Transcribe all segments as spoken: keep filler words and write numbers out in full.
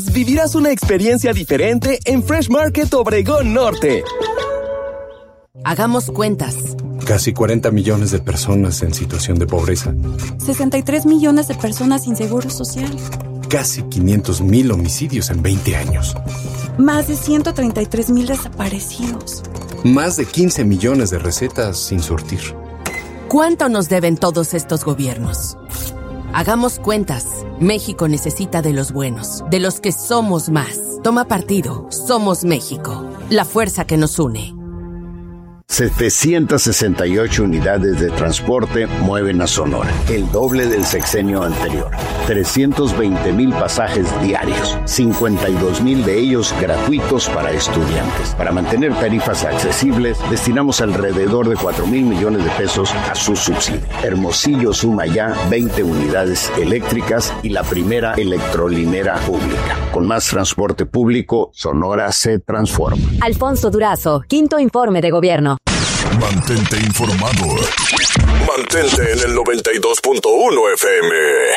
Vivirás una experiencia diferente en Fresh Market Obregón Norte. Hagamos cuentas. Casi cuarenta millones de personas en situación de pobreza. sesenta y tres millones de personas sin seguro social. Casi quinientos mil homicidios en veinte años. Más de ciento treinta y tres mil desaparecidos. Más de quince millones de recetas sin surtir. ¿Cuánto nos deben todos estos gobiernos? Hagamos cuentas. México necesita de los buenos, de los que somos más. Toma partido. Somos México. La fuerza que nos une. setecientas sesenta y ocho unidades de transporte mueven a Sonora, el doble del sexenio anterior. trescientos veinte mil pasajes diarios, cincuenta y dos mil de ellos gratuitos para estudiantes. Para mantener tarifas accesibles, destinamos alrededor de cuatro mil millones de pesos a su subsidio. Hermosillo suma ya veinte unidades eléctricas y la primera electrolinera pública. Con más transporte público, Sonora se transforma. Alfonso Durazo, quinto informe de gobierno. Mantente informado. Mantente en el noventa y dos punto uno F M.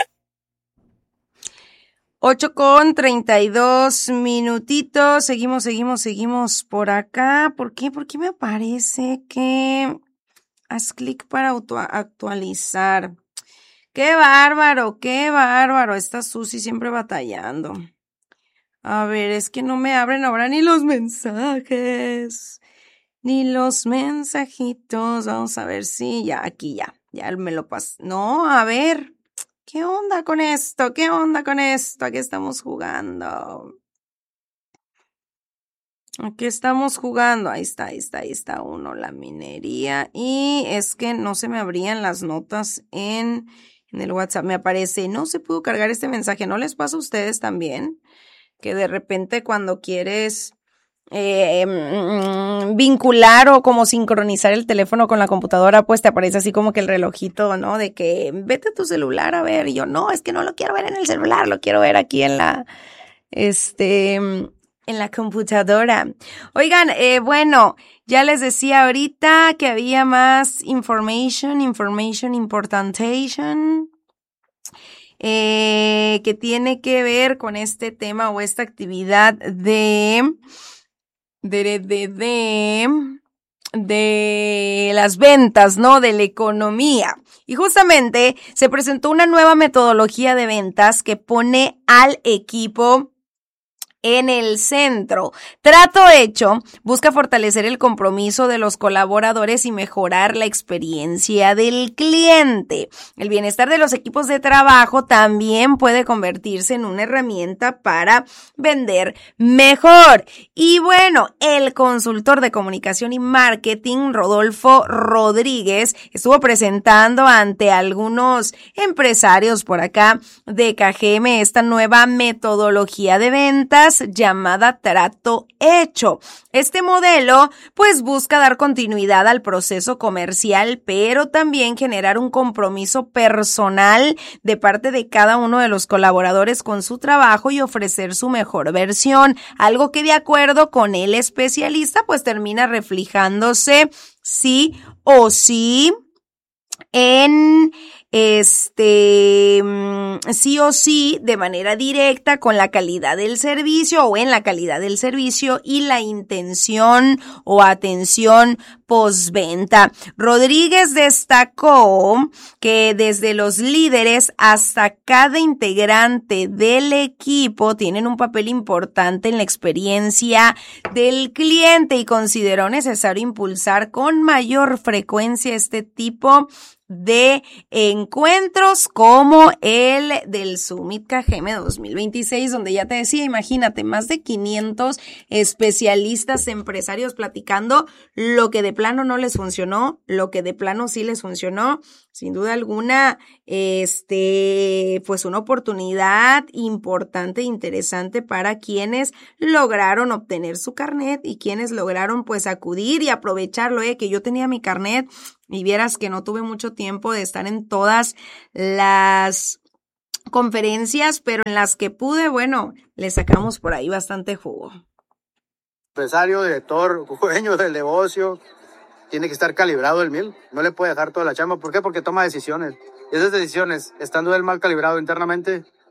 ocho con treinta y dos minutitos. Seguimos, seguimos, seguimos por acá. ¿Por qué? ¿Por qué me aparece que haz clic para auto actualizar? ¡Qué bárbaro! ¡Qué bárbaro! Está Susi siempre batallando. A ver, es que no me abren ahora ni los mensajes. Ni los mensajitos. Vamos a ver si ya, aquí ya. Ya me lo pasé. No, a ver. ¿Qué onda con esto? ¿Qué onda con esto? ¿A qué estamos jugando? ¿A qué estamos jugando? Ahí está, ahí está, ahí está uno. La minería. Y es que no se me abrían las notas en, en el WhatsApp. Me aparece, no se pudo cargar este mensaje. ¿No les pasa a ustedes también? Que de repente cuando quieres... Eh, vincular o como sincronizar el teléfono con la computadora, pues te aparece así como que el relojito, ¿no? De que vete a tu celular a ver. Y yo, no, es que no lo quiero ver en el celular, lo quiero ver aquí en la, este, en la computadora. Oigan, eh, bueno, ya les decía ahorita que había más information, information importantation. Eh, que tiene que ver con este tema o esta actividad de... De, de, de, de las ventas, ¿no? De la economía. Y justamente se presentó una nueva metodología de ventas que pone al equipo en el centro. Trato Hecho busca fortalecer el compromiso de los colaboradores y mejorar la experiencia del cliente. El bienestar de los equipos de trabajo también puede convertirse en una herramienta para vender mejor. Y bueno, el consultor de comunicación y marketing, Rodolfo Rodríguez, estuvo presentando ante algunos empresarios por acá de K G M esta nueva metodología de ventas llamada Trato Hecho. Este modelo pues busca dar continuidad al proceso comercial, pero también generar un compromiso personal de parte de cada uno de los colaboradores con su trabajo y ofrecer su mejor versión, algo que de acuerdo con el especialista pues termina reflejándose sí o sí en este sí o sí de manera directa con la calidad del servicio o en la calidad del servicio y la intención o atención postventa. Rodríguez destacó que desde los líderes hasta cada integrante del equipo tienen un papel importante en la experiencia del cliente y consideró necesario impulsar con mayor frecuencia este tipo de encuentros como el del Summit K G M dos mil veintiséis, donde ya te decía, imagínate, más de quinientos especialistas empresarios platicando lo que de plano no les funcionó, lo que de plano sí les funcionó. Sin duda alguna, este, pues una oportunidad importante e interesante para quienes lograron obtener su carnet y quienes lograron pues acudir y aprovecharlo, eh, que yo tenía mi carnet y vieras que no tuve mucho tiempo de estar en todas las conferencias, pero en las que pude, bueno, le sacamos por ahí bastante jugo. Empresario, director, dueño del negocio, tiene que estar calibrado el mil, no le puede dejar toda la chamba. ¿Por qué? Porque toma decisiones. Y esas decisiones, estando él mal calibrado internamente,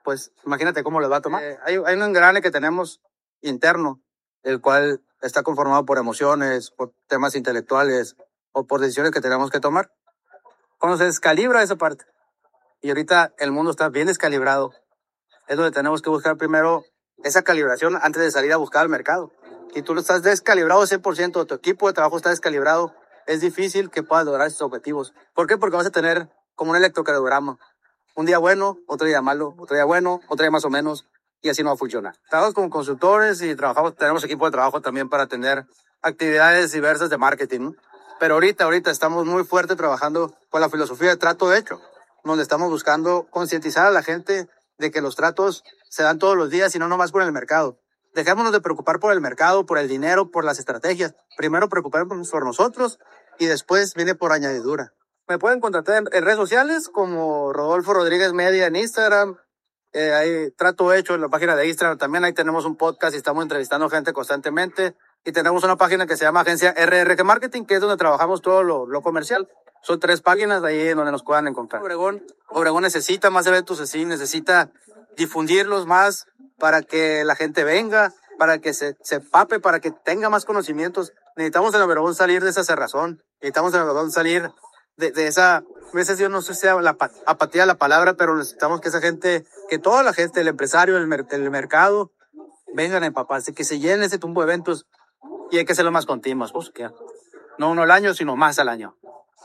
pues imagínate cómo les va a tomar. Eh, hay, hay un engrane que tenemos interno, el cual está conformado por emociones, por temas intelectuales o por decisiones que tenemos que tomar. Cuando se descalibra esa parte, y ahorita el mundo está bien descalibrado, es donde tenemos que buscar primero esa calibración antes de salir a buscar al mercado. Si tú estás descalibrado cien por ciento, tu equipo de trabajo está descalibrado, es difícil que puedas lograr esos objetivos. ¿Por qué? Porque vas a tener como un electrocardiograma. Un día bueno, otro día malo, otro día bueno, otro día más o menos, y así no va a funcionar. Trabajamos como consultores y trabajamos, tenemos equipo de trabajo también para atender actividades diversas de marketing, ¿no? Pero ahorita, ahorita estamos muy fuerte trabajando con la filosofía de trato hecho, donde estamos buscando concientizar a la gente de que los tratos se dan todos los días y no nomás por el mercado. Dejémonos de preocupar por el mercado, por el dinero, por las estrategias. Primero preocuparnos por nosotros y después viene por añadidura. Me pueden contactar en, en redes sociales como Rodolfo Rodríguez Media en Instagram. Eh, hay trato hecho en la página de Instagram. También ahí tenemos un podcast y estamos entrevistando gente constantemente. Y tenemos una página que se llama Agencia R R G Marketing, que es donde trabajamos todo lo, lo comercial. Son tres páginas de ahí en donde nos puedan encontrar. Obregón, Obregón necesita más eventos así, necesita difundirlos más para que la gente venga, para que se, se empape, para que tenga más conocimientos. Necesitamos en Obregón salir de esa cerrazón. Necesitamos en Obregón salir de, de esa, a veces yo no sé si sea la apatía la palabra, pero necesitamos que esa gente, que toda la gente, el empresario, el, mer, el mercado, vengan a empaparse, que se llenen ese tumbo de eventos. Y hay que hacerlo más continuos, pues, que no uno al año, sino más al año.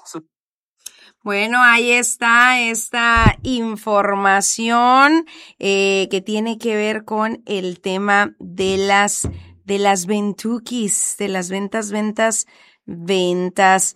Bueno, ahí está esta información eh, que tiene que ver con el tema de las de las ventuquis, de las ventas, ventas, ventas.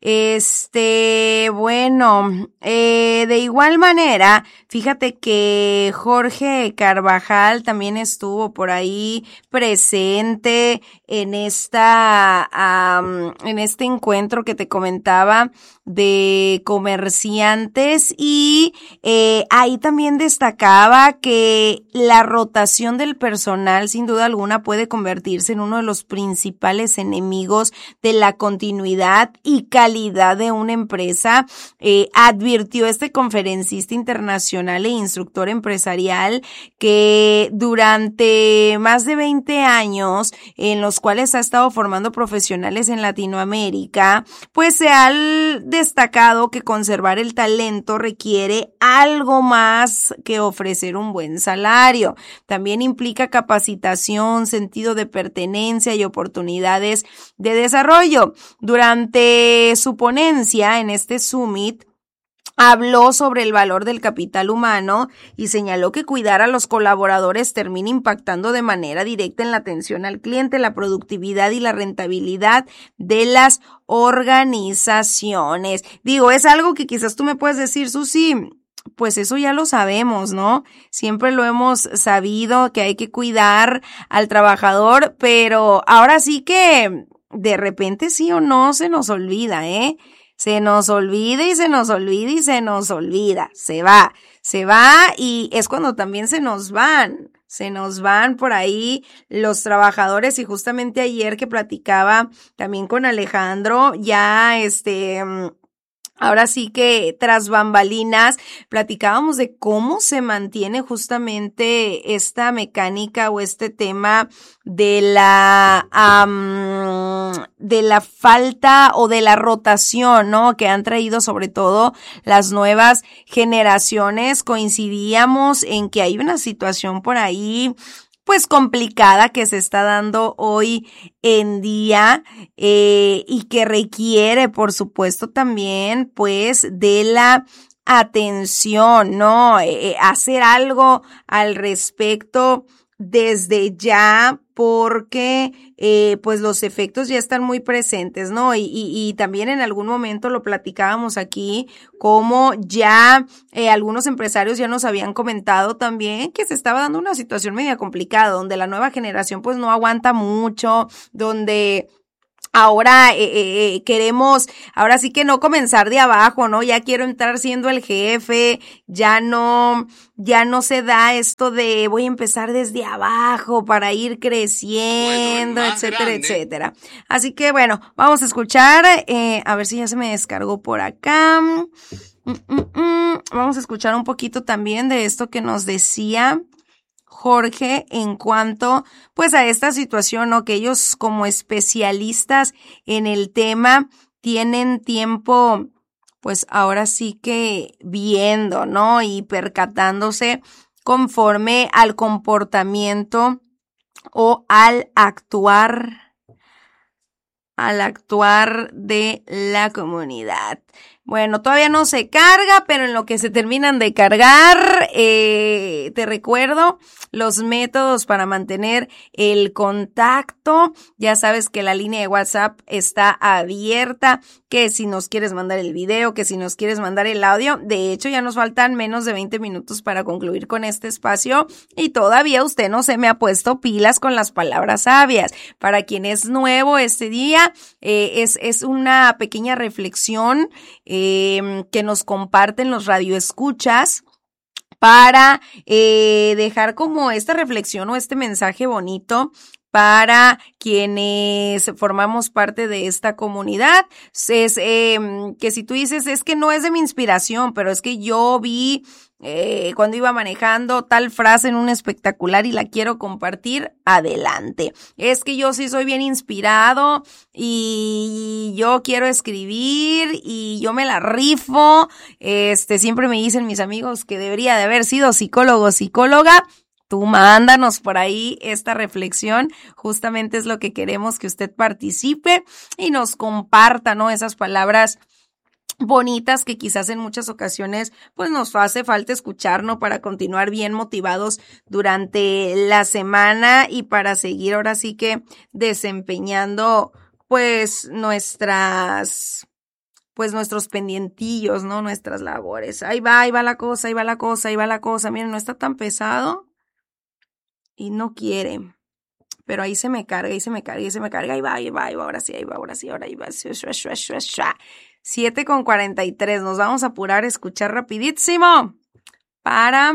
Este, bueno, eh, de igual manera, fíjate que Jorge Carvajal también estuvo por ahí presente en esta, um, en este encuentro que te comentaba de comerciantes y eh, ahí también destacaba que la rotación del personal sin duda alguna puede convertirse en uno de los principales enemigos de la continuidad y calidad de una empresa. Eh, advirtió este conferencista internacional e instructor empresarial que durante más de veinte años en los cuales ha estado formando profesionales en Latinoamérica, pues se ha destacado que conservar el talento requiere algo más que ofrecer un buen salario. También implica capacitación, sentido de pertenencia y oportunidades de desarrollo. Durante su ponencia en este summit, habló sobre el valor del capital humano y señaló que cuidar a los colaboradores termina impactando de manera directa en la atención al cliente, la productividad y la rentabilidad de las organizaciones. Digo, es algo que quizás tú me puedes decir, Susi, pues eso ya lo sabemos, ¿no? Siempre lo hemos sabido que hay que cuidar al trabajador, pero ahora sí que de repente sí o no se nos olvida, ¿eh? Se nos olvida y se nos olvida y se nos olvida. Se va, se va y es cuando también se nos van. Se nos van por ahí los trabajadores y justamente ayer que platicaba también con Alejandro, ya este... Ahora sí que tras bambalinas platicábamos de cómo se mantiene justamente esta mecánica o este tema de la um, de la falta o de la rotación, ¿no? Que han traído sobre todo las nuevas generaciones. Coincidíamos en que hay una situación por ahí pues complicada que se está dando hoy en día eh, y que requiere, por supuesto, también pues de la atención, ¿no? Eh, hacer algo al respecto desde ya porque eh, pues los efectos ya están muy presentes, ¿no? Y, y, y también en algún momento lo platicábamos aquí, como ya eh, algunos empresarios ya nos habían comentado también que se estaba dando una situación media complicada, donde la nueva generación pues no aguanta mucho, donde ahora eh, eh, queremos, ahora sí que no comenzar de abajo, ¿no? Ya quiero entrar siendo el jefe, ya no, ya no se da esto de voy a empezar desde abajo para ir creciendo, bueno, etcétera, grande. etcétera. Así que bueno, vamos a escuchar, eh, a ver si ya se me descargó por acá. Mm, mm, mm. Vamos a escuchar un poquito también de esto que nos decía Jorge en cuanto pues a esta situación, ¿no? Que ellos como especialistas en el tema tienen tiempo pues ahora sí que viendo, ¿no? Y percatándose conforme al comportamiento o al actuar, al actuar de la comunidad. Bueno, todavía no se carga, pero en lo que se terminan de cargar, eh, te recuerdo los métodos para mantener el contacto. Ya sabes que la línea de WhatsApp está abierta, que si nos quieres mandar el video, que si nos quieres mandar el audio. De hecho, ya nos faltan menos de veinte minutos para concluir con este espacio y todavía usted no se me ha puesto pilas con las palabras sabias. Para quien es nuevo este día, eh, es, es una pequeña reflexión Eh, que nos comparten los radioescuchas para eh, dejar como esta reflexión o este mensaje bonito para quienes formamos parte de esta comunidad. Es eh, que si tú dices, es que no es de mi inspiración, pero es que yo vi eh, cuando iba manejando tal frase en un espectacular y la quiero compartir, adelante. Es que yo sí soy bien inspirado y yo quiero escribir y yo me la rifo. Este, siempre me dicen mis amigos que debería de haber sido psicólogo o psicóloga. Tú mándanos por ahí esta reflexión, justamente es lo que queremos, que usted participe y nos comparta, ¿no? Esas palabras bonitas que quizás en muchas ocasiones pues nos hace falta escuchar, ¿no? Para continuar bien motivados durante la semana y para seguir ahora sí que desempeñando pues nuestras... pues nuestros pendientillos, ¿no? Nuestras labores. Ahí va, ahí va la cosa, ahí va la cosa, ahí va la cosa. Miren, no está tan pesado y no quiere. Pero ahí se me carga, ahí se me carga, ahí se me carga. Ahí va, ahí va, ahí va, ahora sí, ahí va, ahora sí, ahora ahí va. siete con cuarenta y tres. Nos vamos a apurar a escuchar rapidísimo para,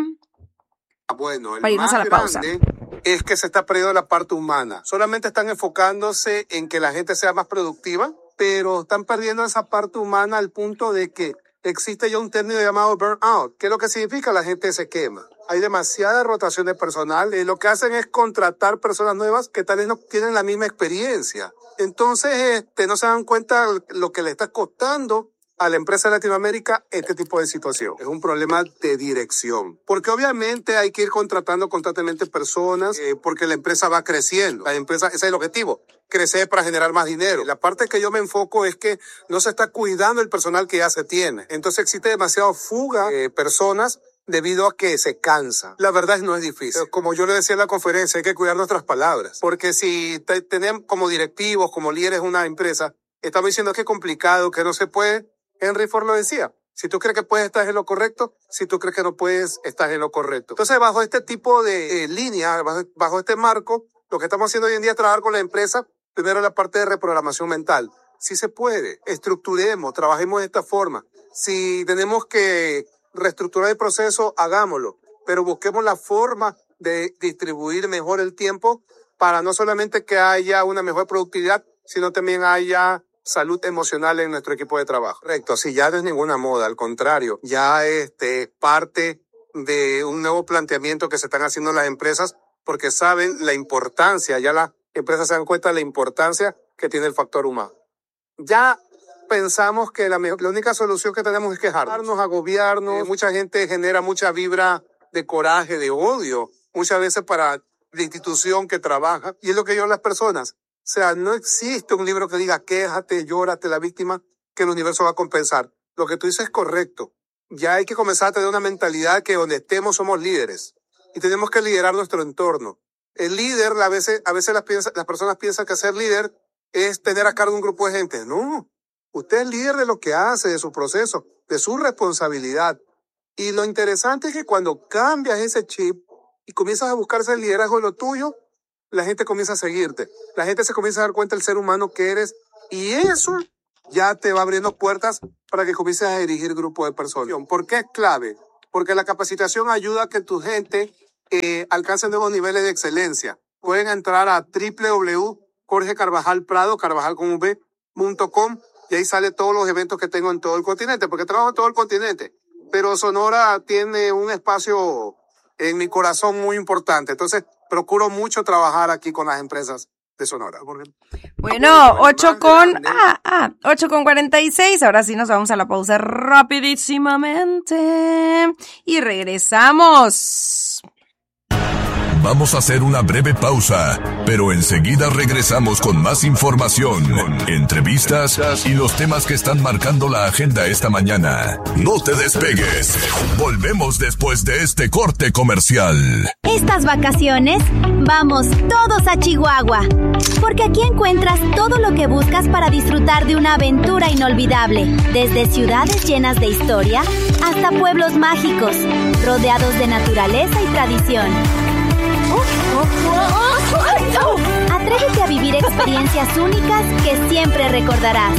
bueno, el para irnos más a la pausa. Es que se está perdiendo la parte humana. Solamente están enfocándose en que la gente sea más productiva, pero están perdiendo esa parte humana al punto de que existe ya un término llamado burnout. ¿Qué es lo que significa? La gente se quema. Hay demasiada rotación de personal y lo que hacen es contratar personas nuevas que tal vez no tienen la misma experiencia. Entonces, este, no se dan cuenta lo que le está costando a la empresa de Latinoamérica este tipo de situación. Es un problema de dirección. Porque obviamente hay que ir contratando constantemente personas eh, porque la empresa va creciendo. La empresa, ese es el objetivo, crecer para generar más dinero. La parte que yo me enfoco es que no se está cuidando el personal que ya se tiene. Entonces existe demasiada fuga de personas debido a que se cansa. La verdad no es difícil. Como yo le decía en la conferencia, hay que cuidar nuestras palabras. Porque si te, tenemos como directivos, como líderes de una empresa, estamos diciendo que es complicado, que no se puede. Henry Ford lo decía. Si tú crees que puedes, estás en lo correcto. Si tú crees que no puedes, estás en lo correcto. Entonces, bajo este tipo de eh, línea, bajo, bajo este marco, lo que estamos haciendo hoy en día es trabajar con la empresa, primero la parte de reprogramación mental. Si se puede, estructuremos, trabajemos de esta forma. Si tenemos que reestructurar el proceso, hagámoslo. Pero busquemos la forma de distribuir mejor el tiempo para no solamente que haya una mejor productividad, sino también haya salud emocional en nuestro equipo de trabajo. Correcto, sí, ya no es ninguna moda, al contrario, ya este parte de un nuevo planteamiento que se están haciendo las empresas porque saben la importancia, ya las empresas se dan cuenta de la importancia que tiene el factor humano. Ya pensamos que la, mejor, la única solución que tenemos es quejarnos, agobiarnos. Eh, mucha gente genera mucha vibra de coraje, de odio, muchas veces para la institución que trabaja. Y es lo que yo a las personas. O sea, no existe un libro que diga quéjate, llórate, la víctima, que el universo va a compensar. Lo que tú dices es correcto. Ya hay que comenzar a tener una mentalidad que donde estemos somos líderes. Y tenemos que liderar nuestro entorno. El líder, a veces, a veces las, piensa, las personas piensan que ser líder es tener a cargo un grupo de gente. No. Usted es líder de lo que hace, de su proceso, de su responsabilidad. Y lo interesante es que cuando cambias ese chip y comienzas a buscarse el liderazgo de lo tuyo, la gente comienza a seguirte. La gente se comienza a dar cuenta del ser humano que eres y eso ya te va abriendo puertas para que comiences a dirigir grupos de personas. ¿Por qué es clave? Porque la capacitación ayuda a que tu gente eh, alcance nuevos niveles de excelencia. Pueden entrar a doble u doble u doble u punto jorge carvajal prado, carvajal con v, punto com y ahí sale todos los eventos que tengo en todo el continente, porque trabajo en todo el continente. Pero Sonora tiene un espacio en mi corazón muy importante. Entonces, procuro mucho trabajar aquí con las empresas de Sonora. Bueno, ocho con, ah, ah, ocho con cuarenta y seis. Ahora sí nos vamos a la pausa rapidísimamente. Y regresamos. Vamos a hacer una breve pausa, pero enseguida regresamos con más información, entrevistas y los temas que están marcando la agenda esta mañana. No te despegues. Volvemos después de este corte comercial. Estas vacaciones, vamos todos a Chihuahua, porque aquí encuentras todo lo que buscas para disfrutar de una aventura inolvidable, desde ciudades llenas de historia hasta pueblos mágicos, rodeados de naturaleza y tradición. Atrévete a vivir experiencias únicas que siempre recordarás.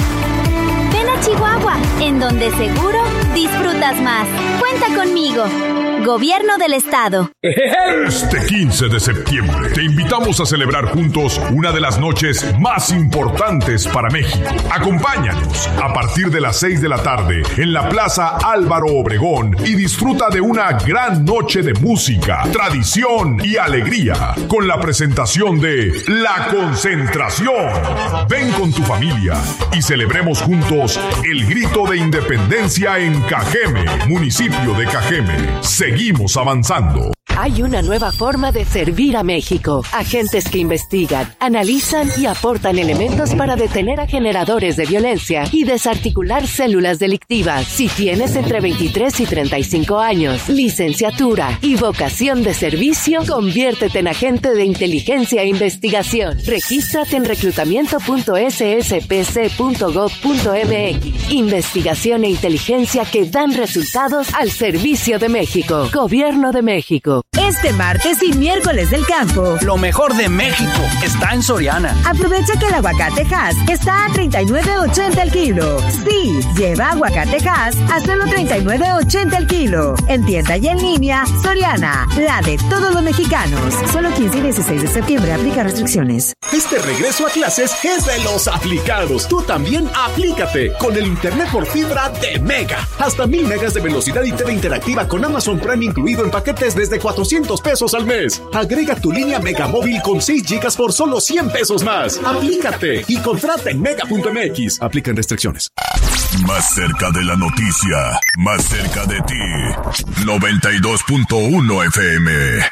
Ven a Chihuahua, en donde seguro disfrutas más. Cuenta conmigo. Gobierno del Estado. Este quince de septiembre te invitamos a celebrar juntos una de las noches más importantes para México. Acompáñanos a partir de las seis de la tarde en la Plaza Álvaro Obregón y disfruta de una gran noche de música, tradición y alegría con la presentación de La Concentración. Ven con tu familia y celebremos juntos el grito de independencia en Cajeme, municipio de Cajeme. Seguimos avanzando. Hay una nueva forma de servir a México. Agentes que investigan, analizan y aportan elementos para detener a generadores de violencia y desarticular células delictivas. Si tienes entre veintitrés y treinta y cinco años, licenciatura y vocación de servicio, conviértete en agente de inteligencia e investigación. Regístrate en reclutamiento punto ese ese pe ce punto gob punto eme equis. Investigación e inteligencia que dan resultados al servicio de México. Gobierno de México. Este martes y miércoles del campo, lo mejor de México está en Soriana. Aprovecha que el aguacate Hass está a treinta y nueve ochenta el kilo. Sí, lleva aguacate Hass a solo treinta y nueve ochenta el kilo. En tienda y en línea, Soriana, la de todos los mexicanos. Solo quince y dieciséis de septiembre, aplica restricciones. Este regreso a clases es de los aplicados. Tú también aplícate con el internet por fibra de Mega. Hasta mil megas de velocidad y T V interactiva con Amazon Prime incluido en paquetes desde cuatrocientos pesos al mes. Agrega tu línea Mega Móvil con seis gigas por solo cien pesos más. Aplícate y contrata en mega punto eme equis. Aplican restricciones. Más cerca de la noticia, más cerca de ti. noventa y dos punto uno efe eme.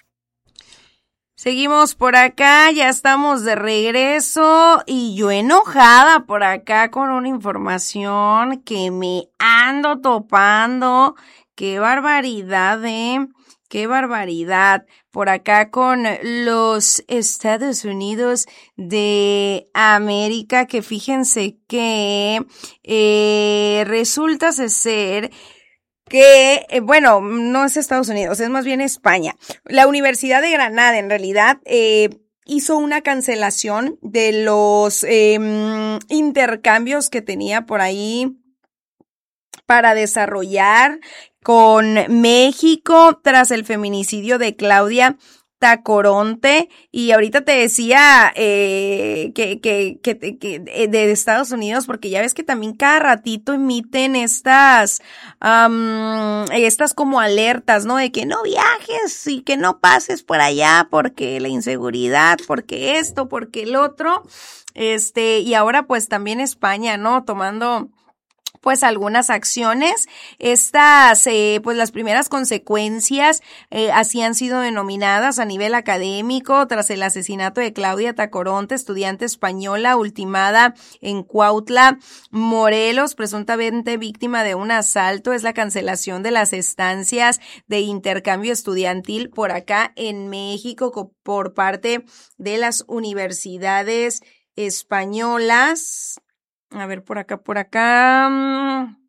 Seguimos por acá, ya estamos de regreso y yo enojada por acá con una información que me ando topando. ¡Qué barbaridad, eh! ¡Qué barbaridad! Por acá con los Estados Unidos de América, que fíjense que eh, resulta ser que, eh, bueno, no es Estados Unidos, es más bien España. La Universidad de Granada, en realidad, eh, hizo una cancelación de los eh, intercambios que tenía por ahí para desarrollar con México tras el feminicidio de Claudia Tacoronte. Y ahorita te decía eh, que, que, que, que de Estados Unidos, porque ya ves que también cada ratito emiten estas, um, estas como alertas, ¿no? De que no viajes y que no pases por allá porque la inseguridad, porque esto, porque el otro. Este, y ahora pues también España, ¿no? Tomando pues algunas acciones. Estas, eh, pues las primeras consecuencias, eh, así han sido denominadas a nivel académico tras el asesinato de Claudia Tacoronte, estudiante española ultimada en Cuautla, Morelos, presuntamente víctima de un asalto. Es la cancelación de las estancias de intercambio estudiantil por acá en México por parte de las universidades españolas. A ver, por acá, por acá.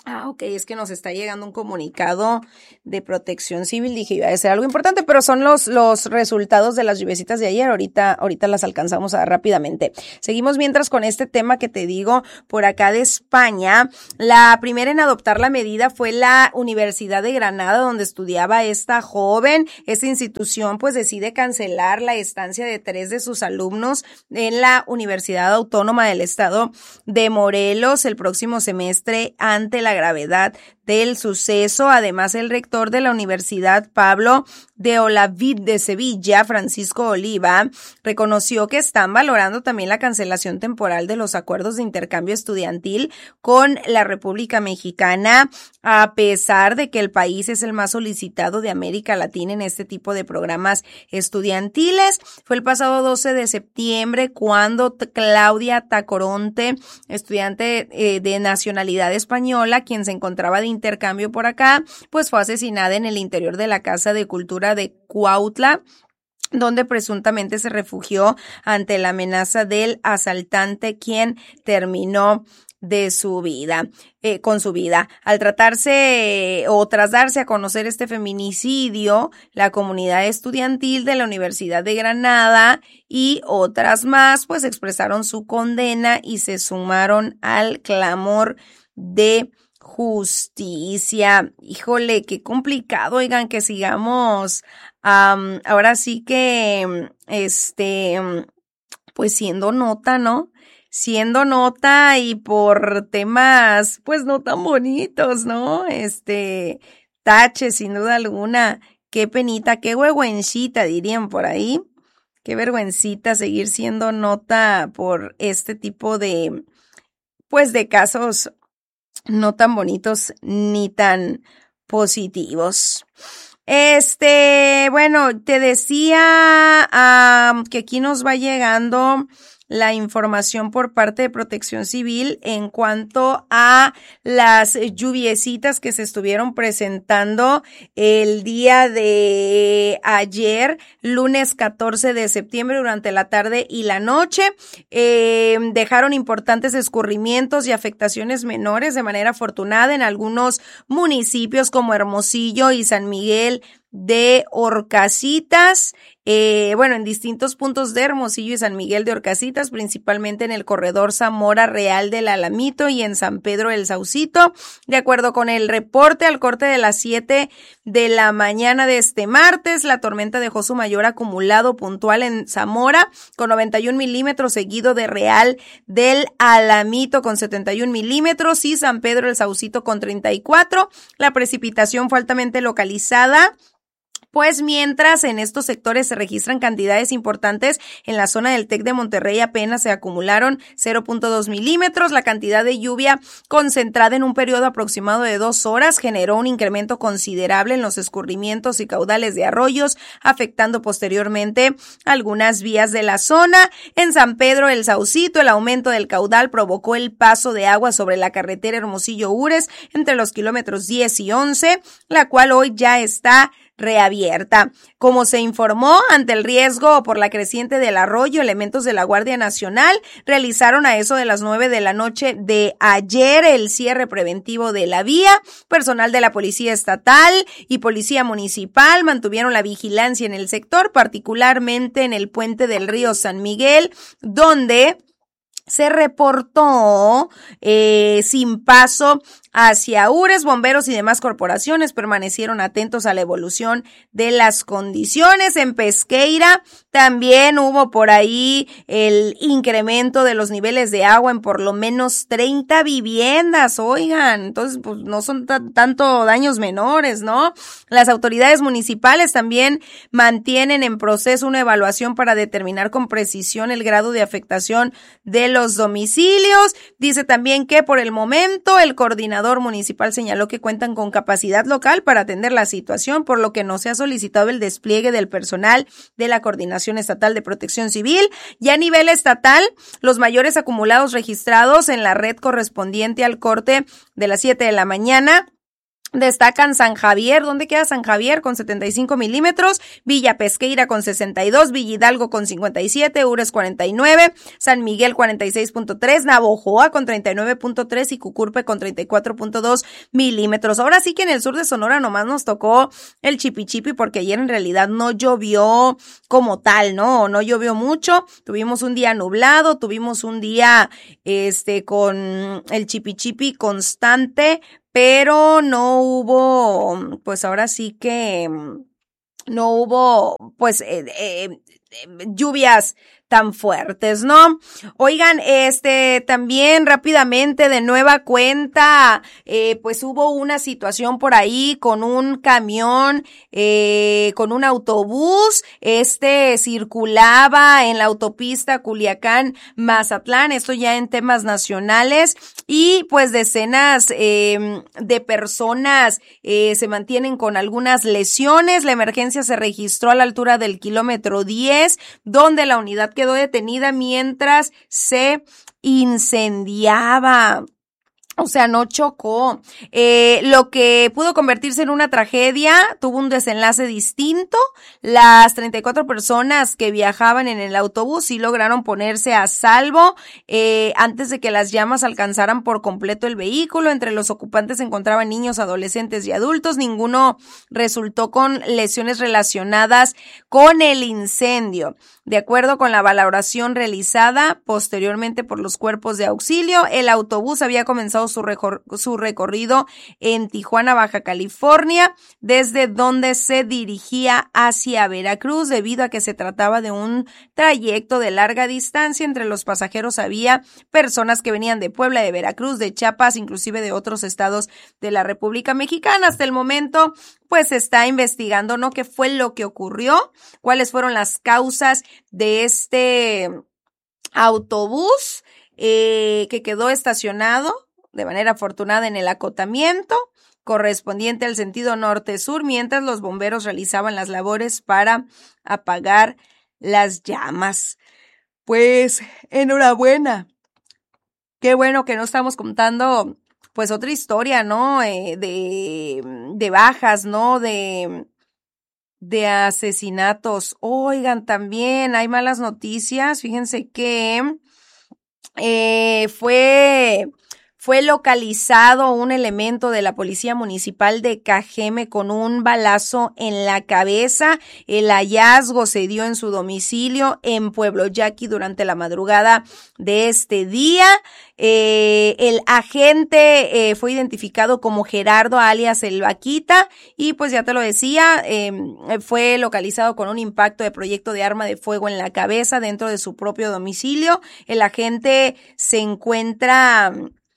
Ah, ok, es que nos está llegando un comunicado de Protección Civil, dije, iba a ser algo importante, pero son los, los resultados de las lluviecitas de ayer, ahorita, ahorita las alcanzamos a, rápidamente. Seguimos mientras con este tema que te digo, por acá de España. La primera en adoptar la medida fue la Universidad de Granada, donde estudiaba esta joven. Esta institución pues decide cancelar la estancia de tres de sus alumnos en la Universidad Autónoma del Estado de Morelos el próximo semestre ante la gravedad del suceso. Además, el rector de la Universidad, Pablo de Olavid de Sevilla, Francisco Oliva, reconoció que están valorando también la cancelación temporal de los acuerdos de intercambio estudiantil con la República Mexicana, a pesar de que el país es el más solicitado de América Latina en este tipo de programas estudiantiles. Fue el pasado doce de septiembre cuando Claudia Tacoronte, estudiante eh, de nacionalidad española, quien se encontraba de intercambio por acá, pues fue asesinada en el interior de la Casa de Cultura de Cuautla, donde presuntamente se refugió ante la amenaza del asaltante, quien terminó de su vida, eh, con su vida. Al tratarse o tras darse a conocer este feminicidio, la comunidad estudiantil de la Universidad de Granada y otras más, pues expresaron su condena y se sumaron al clamor de justicia. Híjole, qué complicado, oigan, que sigamos um, ahora sí que este pues siendo nota, ¿no? Siendo nota y por temas pues no tan bonitos, ¿no? Este, tache, sin duda alguna. Qué penita, qué huehuencita, dirían por ahí. Qué vergüencita seguir siendo nota por este tipo de pues de casos no tan bonitos ni tan positivos. Este, bueno, te decía um, que aquí nos va llegando la información por parte de Protección Civil en cuanto a las lluviecitas que se estuvieron presentando el día de ayer, lunes catorce de septiembre, durante la tarde y la noche. Eh, dejaron importantes escurrimientos y afectaciones menores de manera afortunada en algunos municipios como Hermosillo y San Miguel de Horcasitas, eh, bueno, en distintos puntos de Hermosillo y San Miguel de Horcasitas, principalmente en el corredor Zamora Real del Alamito y en San Pedro del Saucito. De acuerdo con el reporte, al corte de las siete de la mañana de este martes, la tormenta dejó su mayor acumulado puntual en Zamora, con noventa y un milímetros, seguido de Real del Alamito con setenta y un milímetros y San Pedro del Saucito con treinta y cuatro. La precipitación fue altamente localizada, pues mientras en estos sectores se registran cantidades importantes, en la zona del TEC de Monterrey apenas se acumularon cero punto dos milímetros. La cantidad de lluvia concentrada en un periodo aproximado de dos horas generó un incremento considerable en los escurrimientos y caudales de arroyos, afectando posteriormente algunas vías de la zona. En San Pedro el Saucito, el aumento del caudal provocó el paso de agua sobre la carretera Hermosillo-Ures entre los kilómetros diez y once, la cual hoy ya está reabierta. Como se informó, ante el riesgo por la creciente del arroyo, elementos de la Guardia Nacional realizaron a eso de las nueve de la noche de ayer el cierre preventivo de la vía. Personal de la Policía Estatal y Policía Municipal mantuvieron la vigilancia en el sector, particularmente en el puente del río San Miguel, donde se reportó eh, sin paso hacia Ures. Bomberos y demás corporaciones permanecieron atentos a la evolución de las condiciones. En Pesqueira también hubo por ahí el incremento de los niveles de agua en por lo menos treinta viviendas, oigan, entonces pues no son t- tanto daños menores, ¿no? Las autoridades municipales también mantienen en proceso una evaluación para determinar con precisión el grado de afectación de los domicilios. Dice también que por el momento el coordinador municipal señaló que cuentan con capacidad local para atender la situación, por lo que no se ha solicitado el despliegue del personal de la Coordinación Estatal de Protección Civil. Y a nivel estatal, los mayores acumulados registrados en la red correspondiente al corte de las siete de la mañana Destacan San Javier, ¿dónde queda San Javier? Con setenta y cinco milímetros, Villa Pesqueira con sesenta y dos, Villa Hidalgo con cincuenta y siete, Ures cuarenta y nueve, San Miguel cuarenta y seis punto tres, Navojoa con treinta y nueve punto tres y Cucurpe con treinta y cuatro punto dos milímetros. Ahora sí que en el sur de Sonora nomás nos tocó el chipichipi porque ayer en realidad no llovió como tal, ¿no? No llovió mucho, tuvimos un día nublado, tuvimos un día este con el chipichipi constante, pero no hubo, pues ahora sí que no hubo, pues, eh, eh, lluvias tan fuertes, ¿no? Oigan, este, también rápidamente de nueva cuenta, eh, pues hubo una situación por ahí con un camión, eh, con un autobús, este circulaba en la autopista Culiacán-Mazatlán, esto ya en temas nacionales, y pues decenas eh, de personas eh, se mantienen con algunas lesiones. La emergencia se registró a la altura del kilómetro diez, donde la unidad quedó detenida mientras se incendiaba. O sea, no chocó. Eh, lo que pudo convertirse en una tragedia tuvo un desenlace distinto. Las treinta y cuatro personas que viajaban en el autobús sí lograron ponerse a salvo eh, antes de que las llamas alcanzaran por completo el vehículo. Entre los ocupantes se encontraban niños, adolescentes y adultos. Ninguno resultó con lesiones relacionadas con el incendio. De acuerdo con la valoración realizada posteriormente por los cuerpos de auxilio, el autobús había comenzado su, recor- su recorrido en Tijuana, Baja California, desde donde se dirigía hacia Veracruz, debido a que se trataba de un trayecto de larga distancia. Entre los pasajeros había personas que venían de Puebla, de Veracruz, de Chiapas, inclusive de otros estados de la República Mexicana. Hasta el momento, pues se está investigando, ¿no?, qué fue lo que ocurrió, cuáles fueron las causas de este autobús eh, que quedó estacionado de manera afortunada en el acotamiento correspondiente al sentido norte-sur, mientras los bomberos realizaban las labores para apagar las llamas. Pues enhorabuena. Qué bueno que no estamos contando pues otra historia, ¿no? Eh, de, de bajas, ¿no? De, de asesinatos. Oigan, también hay malas noticias. Fíjense que eh, fue... Fue localizado un elemento de la Policía Municipal de Cajeme con un balazo en la cabeza. El hallazgo se dio en su domicilio en Pueblo Yaqui durante la madrugada de este día. Eh, el agente eh, fue identificado como Gerardo alias El Vaquita y pues ya te lo decía, eh, fue localizado con un impacto de proyecto de arma de fuego en la cabeza dentro de su propio domicilio. El agente se encuentra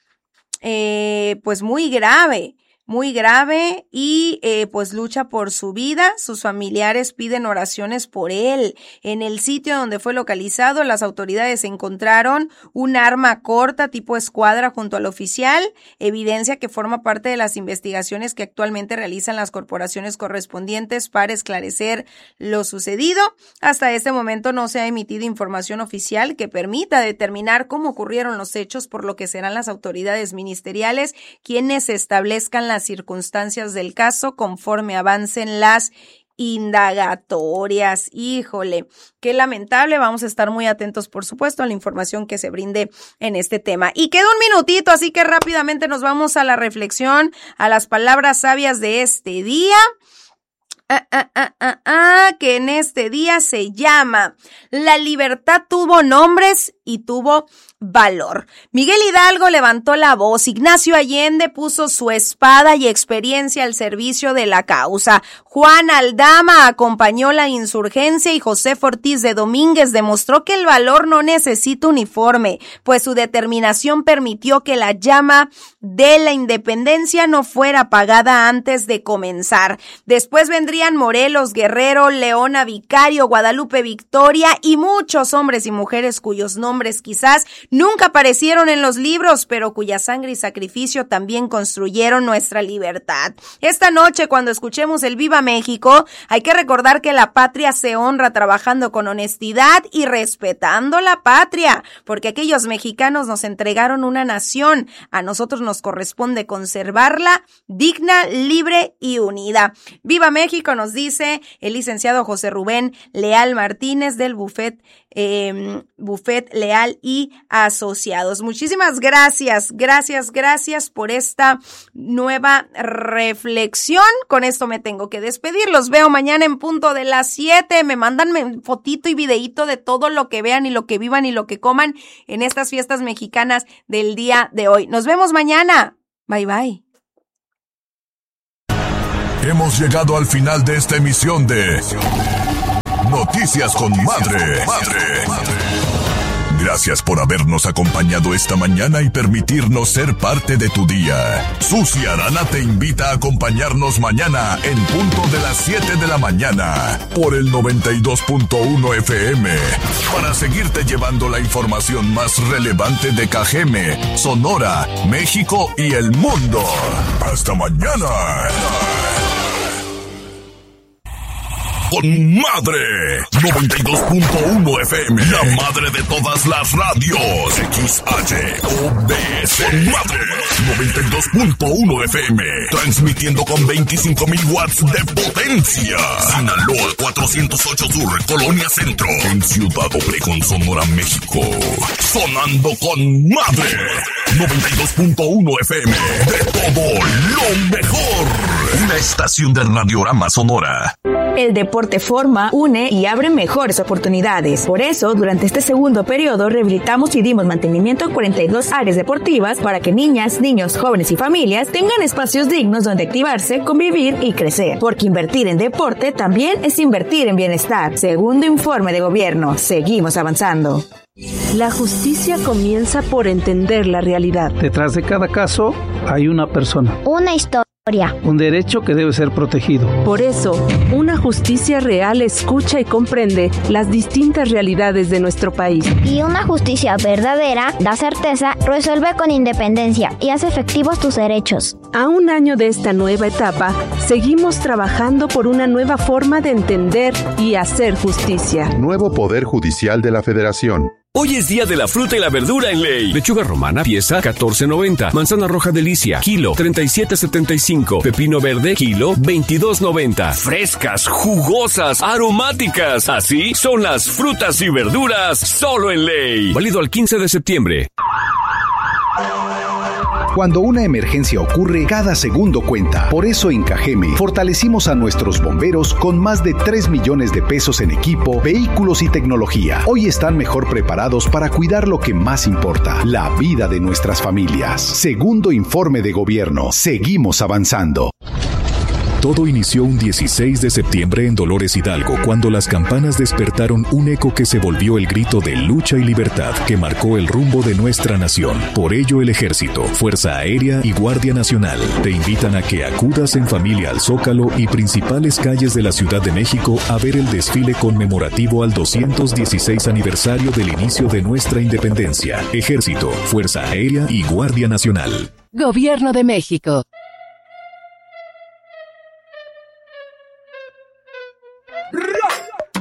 Eh, pues muy grave, muy grave y eh, pues lucha por su vida. Sus familiares piden oraciones por él. En el sitio donde fue localizado, las autoridades encontraron un arma corta tipo escuadra junto al oficial, evidencia que forma parte de las investigaciones que actualmente realizan las corporaciones correspondientes para esclarecer lo sucedido. Hasta este momento no se ha emitido información oficial que permita determinar cómo ocurrieron los hechos, por lo que serán las autoridades ministeriales quienes establezcan las circunstancias del caso conforme avancen las indagatorias. Híjole, qué lamentable. Vamos a estar muy atentos, por supuesto, a la información que se brinde en este tema. Y queda un minutito, así que rápidamente nos vamos a la reflexión, a las palabras sabias de este día. Ah, ah, ah, ah, ah, que en este día se llama: la libertad tuvo nombres y tuvo valor. Miguel Hidalgo levantó la voz, Ignacio Allende puso su espada y experiencia al servicio de la causa, Juan Aldama acompañó la insurgencia y José Ortiz de Domínguez demostró que el valor no necesita uniforme, pues su determinación permitió que la llama de la independencia no fuera apagada antes de comenzar. Después vendría Brian, Morelos, Guerrero, Leona, Vicario, Guadalupe, Victoria y muchos hombres y mujeres cuyos nombres quizás nunca aparecieron en los libros, pero cuya sangre y sacrificio también construyeron nuestra libertad. Esta noche, cuando escuchemos el Viva México, hay que recordar que la patria se honra trabajando con honestidad y respetando la patria, porque aquellos mexicanos nos entregaron una nación. A nosotros nos corresponde conservarla digna, libre y unida. Viva México, nos dice el licenciado José Rubén Leal Martínez del Buffet, eh, Buffet Leal y Asociados. Muchísimas gracias, gracias, gracias por esta nueva reflexión. Con esto me tengo que despedir. Los veo mañana en punto de las siete. Me mandan fotito y videíto de todo lo que vean y lo que vivan y lo que coman en estas fiestas mexicanas del día de hoy. Nos vemos mañana. Bye, bye. Hemos llegado al final de esta emisión de Noticias con Madre. Gracias por habernos acompañado esta mañana y permitirnos ser parte de tu día. Susi Arana te invita a acompañarnos mañana en punto de las siete de la mañana por el noventa y dos punto uno F M para seguirte llevando la información más relevante de Cajeme, Sonora, México y el mundo. Hasta mañana. Con Madre noventa y dos punto uno F M, la madre de todas las radios. X H O B S Con Madre noventa y dos punto uno F M, transmitiendo con veinticinco mil watts de potencia. Sinaloa cuatrocientos ocho Sur, Colonia Centro, en Ciudad Obregón, Sonora, México. Sonando con Madre noventa y dos punto uno F M, de todo lo mejor. Una estación de Radiorama Sonora. El deporte forma, une y abre mejores oportunidades. Por eso, durante este segundo periodo, rehabilitamos y dimos mantenimiento a cuarenta y dos áreas deportivas para que niñas, niños, jóvenes y familias tengan espacios dignos donde activarse, convivir y crecer. Porque invertir en deporte también es invertir en bienestar. Segundo informe de gobierno. Seguimos avanzando. La justicia comienza por entender la realidad. Detrás de cada caso hay una persona. Una historia. Un derecho que debe ser protegido. Por eso, una justicia real escucha y comprende las distintas realidades de nuestro país. Y una justicia verdadera da certeza, resuelve con independencia y hace efectivos tus derechos. A un año de esta nueva etapa, seguimos trabajando por una nueva forma de entender y hacer justicia. Nuevo Poder Judicial de la Federación. Hoy es día de la fruta y la verdura en Ley. Lechuga romana, pieza catorce noventa. Manzana roja delicia, kilo treinta y siete setenta y cinco. Pepino verde, kilo veintidós noventa. Frescas, jugosas, aromáticas. Así son las frutas y verduras solo en Ley. Válido al quince de septiembre. Cuando una emergencia ocurre, cada segundo cuenta. Por eso en Cajeme fortalecimos a nuestros bomberos con más de tres millones de pesos en equipo, vehículos y tecnología. Hoy están mejor preparados para cuidar lo que más importa, la vida de nuestras familias. Segundo informe de gobierno. Seguimos avanzando. Todo inició un dieciséis de septiembre en Dolores Hidalgo, cuando las campanas despertaron un eco que se volvió el grito de lucha y libertad que marcó el rumbo de nuestra nación. Por ello, el Ejército, Fuerza Aérea y Guardia Nacional te invitan a que acudas en familia al Zócalo y principales calles de la Ciudad de México a ver el desfile conmemorativo al doscientos dieciséis aniversario del inicio de nuestra independencia. Ejército, Fuerza Aérea y Guardia Nacional. Gobierno de México.